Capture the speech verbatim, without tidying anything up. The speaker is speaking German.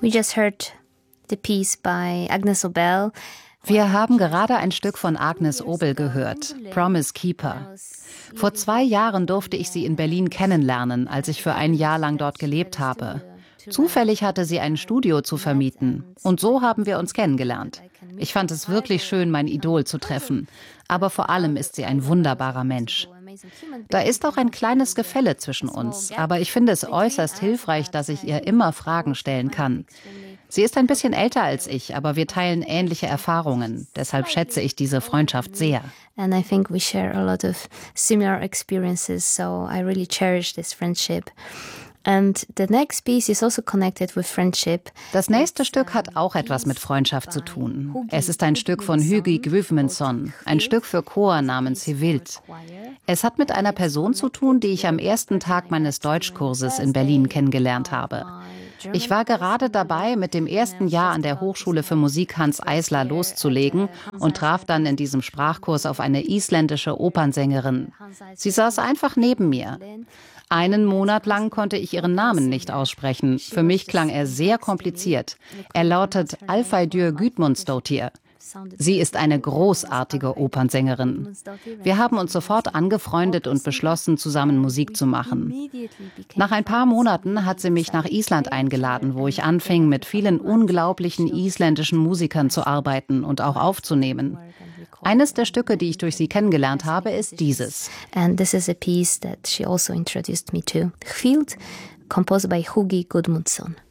We just heard the piece by Agnes Obel. Wir haben gerade ein Stück von Agnes Obel gehört, Promise Keeper. Vor zwei Jahren durfte ich sie in Berlin kennenlernen, als ich für ein Jahr lang dort gelebt habe. Zufällig hatte sie ein Studio zu vermieten. Und so haben wir uns kennengelernt. Ich fand es wirklich schön, mein Idol zu treffen. Aber vor allem ist sie ein wunderbarer Mensch. Da ist auch ein kleines Gefälle zwischen uns. Aber ich finde es äußerst hilfreich, dass ich ihr immer Fragen stellen kann. Sie ist ein bisschen älter als ich, aber wir teilen ähnliche Erfahrungen. Deshalb schätze ich diese Freundschaft sehr. And I think we share a lot of similar experiences, so I really cherish this friendship. And the next piece is also connected with friendship. Das nächste Stück hat auch etwas mit Freundschaft zu tun. Es ist ein Stück von Hugi Gudmundsson, ein Stück für Chor namens Hivild. Es hat mit einer Person zu tun, die ich am ersten Tag meines Deutschkurses in Berlin kennengelernt habe. Ich war gerade dabei, mit dem ersten Jahr an der Hochschule für Musik Hanns Eisler loszulegen und traf dann in diesem Sprachkurs auf eine isländische Opernsängerin. Sie saß einfach neben mir. Einen Monat lang konnte ich ihren Namen nicht aussprechen. Für mich klang er sehr kompliziert. Er lautet Alfeidur Gudmundsdóttir. Sie ist eine großartige Opernsängerin. Wir haben uns sofort angefreundet und beschlossen, zusammen Musik zu machen. Nach ein paar Monaten hat sie mich nach Island eingeladen, wo ich anfing, mit vielen unglaublichen isländischen Musikern zu arbeiten und auch aufzunehmen. Eines der Stücke, die ich durch sie kennengelernt habe, ist dieses. And this is a piece that she also introduced me to. Hivild, composed by Hugi Gudmundsson.